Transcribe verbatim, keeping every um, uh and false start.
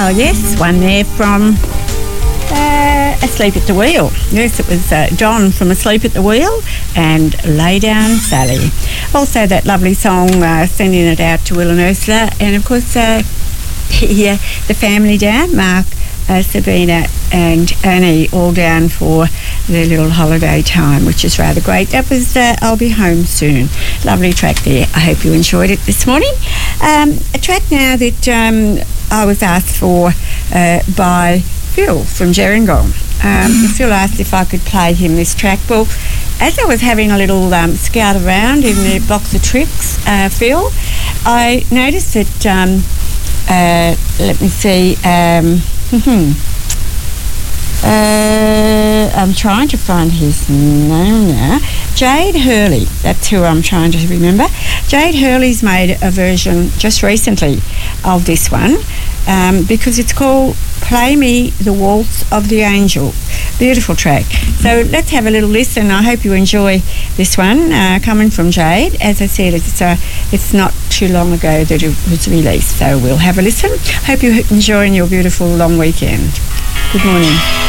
Oh, yes, one there from uh, Asleep at the Wheel. Yes, it was uh, John from Asleep at the Wheel and Lay Down Sally. Also that lovely song, uh, sending it out to Will and Ursula. And, of course, uh, here, the family down, Mark, uh, Sabina and Annie, all down for their little holiday time, which is rather great. That was uh, I'll Be Home Soon. Lovely track there. I hope you enjoyed it this morning. Um, a track now that um, I was asked for uh, by Phil from Gerringong. Um, Phil asked if I could play him this track. Well, as I was having a little um, scout around in the box of tricks, uh, Phil, I noticed that, um, uh, let me see, um, uh, I'm trying to find his name now. Jade Hurley, that's who I'm trying to remember. Jade Hurley's made a version just recently of this one um, because it's called Play Me the Waltz of the Angel. Beautiful track. So let's have a little listen. I hope you enjoy this one uh, coming from Jade. As I said, it's uh, it's not too long ago that it was released, so we'll have a listen. Hope you're enjoying your beautiful long weekend. Good morning.